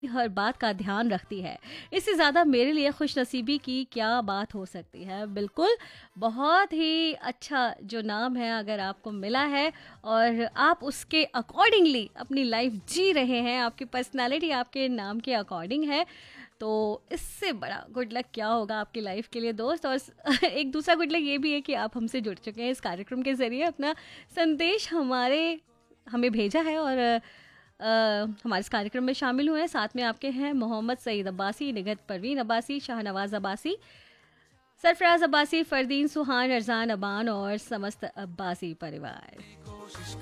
हर बात का ध्यान रखती है। इससे ज़्यादा मेरे लिए खुशनसीबी की क्या बात हो सकती है। बिल्कुल, बहुत ही अच्छा जो नाम है अगर आपको मिला है और आप उसके अकॉर्डिंगली अपनी लाइफ जी रहे हैं, आपकी पर्सनैलिटी आपके नाम के अकॉर्डिंग है, तो इससे बड़ा गुड लक क्या होगा आपकी लाइफ के लिए दोस्त। और एक दूसरा गुड लक ये भी है कि आप हमसे जुड़ चुके हैं इस कार्यक्रम के ज़रिए, अपना संदेश हमें भेजा है और हमारे इस कार्यक्रम में शामिल हुए हैं। साथ में आपके हैं मोहम्मद सईद अब्बासी, निगत परवीन अब्बासी, शाहनवाज अब्बासी, सरफराज अब्बासी, फरदीन सुहान, अरजान अबान और समस्त अब्बासी परिवार।